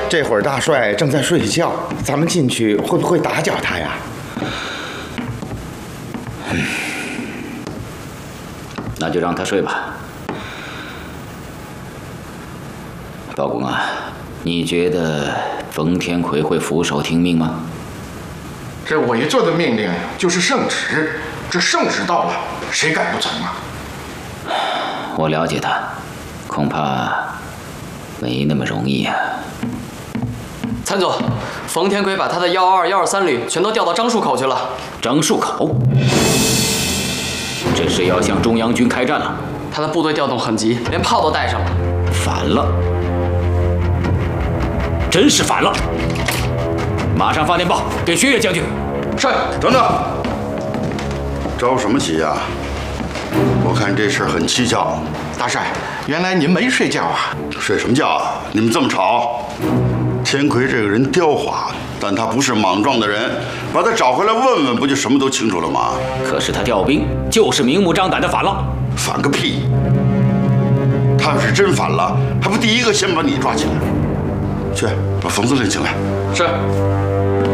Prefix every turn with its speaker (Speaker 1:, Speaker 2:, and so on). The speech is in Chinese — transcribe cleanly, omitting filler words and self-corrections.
Speaker 1: 这会儿大帅正在睡觉，咱们进去会不会打搅他呀？
Speaker 2: 那就让他睡吧。包公啊，你觉得冯天魁会俯首听命吗？
Speaker 3: 这委座的命令就是圣旨，这圣旨到了，谁敢不从啊？
Speaker 2: 我了解他，恐怕没那么容易啊。
Speaker 4: 参总，冯天魁把他的122、123旅全都调到樟树口去了。
Speaker 2: 樟树口，这是要向中央军开战了。
Speaker 4: 他的部队调动很急，连炮都带上了。
Speaker 2: 反了，真是反了！马上发电报给薛岳将军。
Speaker 4: 是。
Speaker 5: 等等，着什么急呀？我看这事儿很蹊跷。
Speaker 3: 大帅，原来您没睡觉啊？
Speaker 5: 睡什么觉啊？你们这么吵！天魁这个人刁滑，但他不是莽撞的人，把他找回来问问，不就什么都清楚了吗？
Speaker 2: 可是他调兵就是明目张胆的反了。
Speaker 5: 反个屁！他要是真反了，还不第一个先把你抓起来？去，把冯司令请来。
Speaker 4: 是。